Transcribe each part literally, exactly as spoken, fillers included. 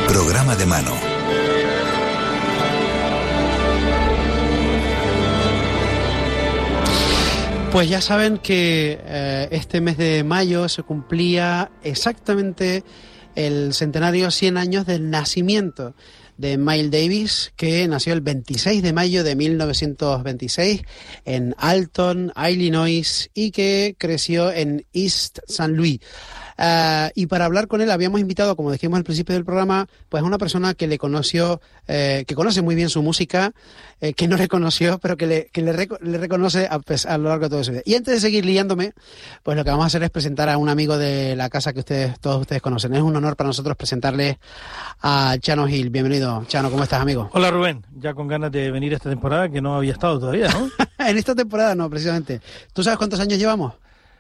Programa de mano. Pues ya saben que eh, este mes de mayo se cumplía exactamente el centenario cien años del nacimiento de Miles Davis, que nació el veintiséis de mayo de mil novecientos veintiséis en Alton, Illinois, y que creció en East Saint Louis. Uh, y para hablar con él habíamos invitado, como dijimos al principio del programa, pues a una persona que le conoció, eh, que conoce muy bien su música, eh, que no le conoció, pero que le, que le, reco- le reconoce a, pues, a lo largo de todo su vida. Y antes de seguir liándome, pues lo que vamos a hacer es presentar a un amigo de la casa que ustedes, todos ustedes conocen. Es un honor para nosotros presentarles a Chano Gil. Bienvenido, Chano, ¿cómo estás, amigo? Hola, Rubén, ya con ganas de venir esta temporada, que no había estado todavía, ¿no? En esta temporada no, precisamente. ¿Tú sabes cuántos años llevamos?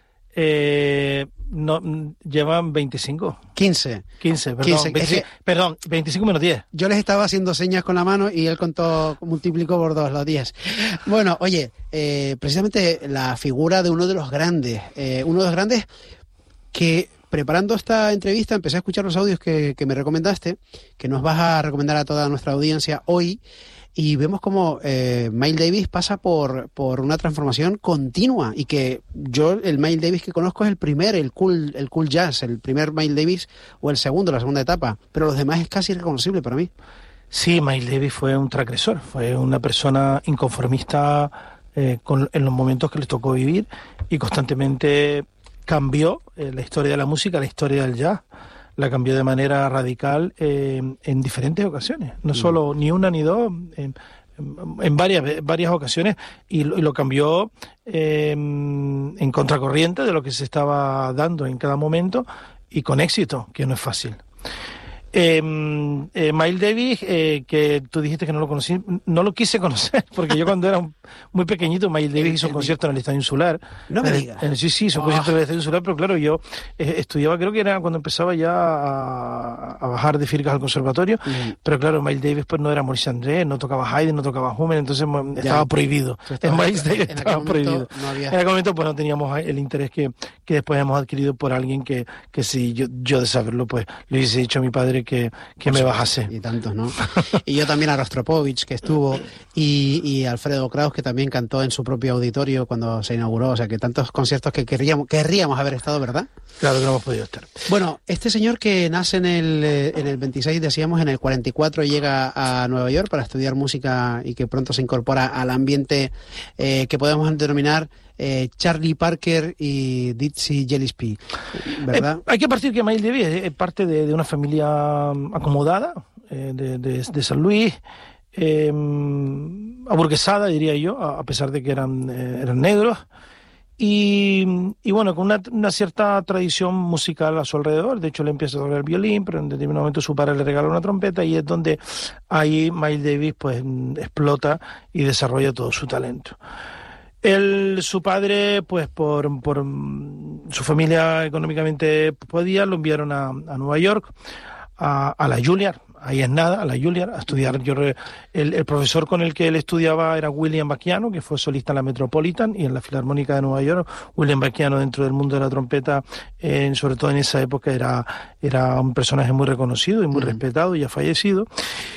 Eh, no, llevan veinticinco. quince. quince, perdón. quince. veinticinco, Es que perdón, veinticinco menos diez. yo les estaba haciendo señas con la mano y él contó, multiplicó por dos los diez. Bueno, oye, eh, precisamente la figura de uno de los grandes, eh, uno de los grandes que preparando esta entrevista empecé a escuchar los audios que, que me recomendaste, que nos vas a recomendar a toda nuestra audiencia hoy. Y vemos como eh, Miles Davis pasa por, por una transformación continua y que yo, el Miles Davis que conozco es el primer, el cool, el cool jazz, el primer Miles Davis o el segundo, la segunda etapa, pero los demás es casi irreconocible para mí. Sí, Miles Davis fue un transgresor, fue una persona inconformista eh, con, en los momentos que le tocó vivir y constantemente cambió eh, la historia de la música, la historia del jazz. La cambió de manera radical eh, en diferentes ocasiones, no solo ni una ni dos, en, en varias varias ocasiones, y lo, y lo cambió eh, en contracorriente de lo que se estaba dando en cada momento y con éxito, que no es fácil. Eh, eh, Miles Davis, eh, que tú dijiste que no lo conocí, no lo quise conocer, porque yo cuando era un, muy pequeñito, Miles Davis hizo un concierto en el Estadio Insular. No me eh, digas. Eh, sí, sí, hizo un Oh. concierto en el Estadio Insular, pero claro, yo eh, estudiaba, creo que era cuando empezaba ya a, a bajar de Firgas al conservatorio, Mm. pero claro, Miles Davis pues no era Maurice André, no tocaba Haydn, no tocaba Hummel, entonces mo- Ya. estaba prohibido. Tú estabas- En Miles Davis en aquel estaba momento prohibido. no había- En aquel momento pues no teníamos el interés que, que después hemos adquirido por alguien que, que si yo, yo de saberlo pues le hubiese dicho a mi padre que, que me bajase. Y tantos, ¿no? Y yo también a Rostropovich, que estuvo, y, y Alfredo Kraus, que también cantó en su propio auditorio cuando se inauguró. O sea, que tantos conciertos que querríamos, querríamos haber estado, ¿verdad? Claro que no hemos podido estar. Bueno, este señor que nace en el, eh, en el veintiséis, decíamos, en el cuarenta y cuatro llega a Nueva York para estudiar música y que pronto se incorpora al ambiente eh, que podemos denominar eh, Charlie Parker y Dizzy Gillespie, ¿verdad? Eh, hay que partir que Miles Davis es, es parte de, de una familia um, acomodada eh, de, de, de San Luis, eh, aburguesada, diría yo, a, a pesar de que eran, eh, eran negros. Y, y bueno, con una, una cierta tradición musical a su alrededor. De hecho, él empieza a tocar el violín, pero en determinado momento su padre le regala una trompeta y es donde ahí Miles Davis pues explota y desarrolla todo su talento. Él, su padre, pues por, por su familia económicamente podía, lo enviaron a, a Nueva York, a, a la Juilliard. Ahí es nada, a la Juilliard, a estudiar. Yo re, el, el profesor con el que él estudiaba era William Bacchiano, que fue solista en la Metropolitan y en la Filarmónica de Nueva York. William Bacchiano, dentro del mundo de la trompeta, eh, sobre todo en esa época, era, era un personaje muy reconocido y muy mm. respetado, y ha fallecido.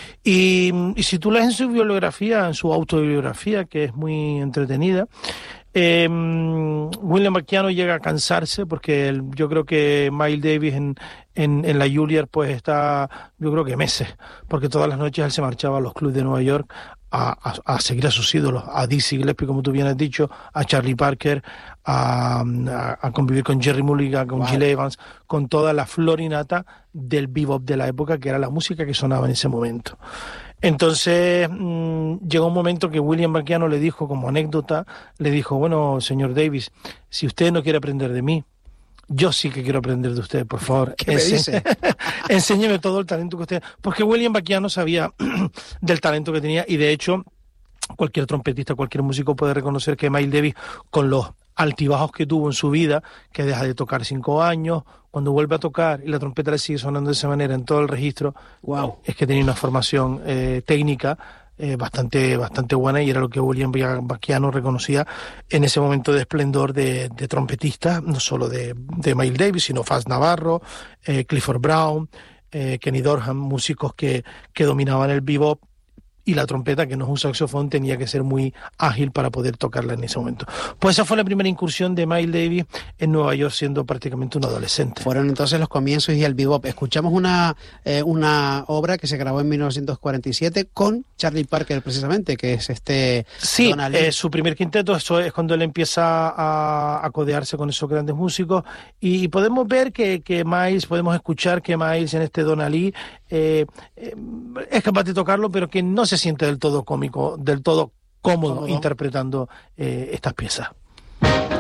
Y, y si tú lees en su bibliografía, en su autobiografía, que es muy entretenida, Eh, William Bacchiano llega a cansarse porque el, yo creo que Miles Davis en, en, en la Juilliard pues está, yo creo que meses, porque todas las noches él se marchaba a los clubes de Nueva York a, a, a seguir a sus ídolos, a Dizzy Gillespie, como tú bien has dicho, a Charlie Parker, a, a, a convivir con Jerry Mulligan, con wow. Gil Evans, con toda la florinata del bebop de la época, que era la música que sonaba en ese momento. Entonces mmm, llegó un momento que William Bacchiano le dijo, como anécdota, le dijo, bueno, señor Davis, si usted no quiere aprender de mí, yo sí que quiero aprender de usted, por favor. ¿Qué me dice? Enséñeme todo el talento que usted... Porque William Bacchiano sabía del talento que tenía, y de hecho cualquier trompetista, cualquier músico puede reconocer que Miles Davis, con los altibajos que tuvo en su vida, que deja de tocar cinco años, cuando vuelve a tocar y la trompeta le sigue sonando de esa manera en todo el registro, wow. es que tenía una formación eh, técnica eh, bastante bastante buena, y era lo que William Bacchiano reconocía en ese momento de esplendor de, de trompetista, no solo de, de Miles Davis, sino Fats Navarro, eh, Clifford Brown, eh, Kenny Dorham, músicos que, que dominaban el bebop, y la trompeta, que no es un saxofón, tenía que ser muy ágil para poder tocarla en ese momento. Pues esa fue la primera incursión de Miles Davis en Nueva York, siendo prácticamente un adolescente. Fueron entonces los comienzos y el bebop. Escuchamos una, eh, una obra que se grabó en mil novecientos cuarenta y siete con Charlie Parker, precisamente, que es este... Sí, eh, su primer quinteto, eso es cuando él empieza a, a codearse con esos grandes músicos, y, y podemos ver que, que Miles, podemos escuchar que Miles en este Donna Lee eh, eh, es capaz de tocarlo, pero que no se siente del todo cómico, del todo cómodo, cómodo. interpretando eh, estas piezas.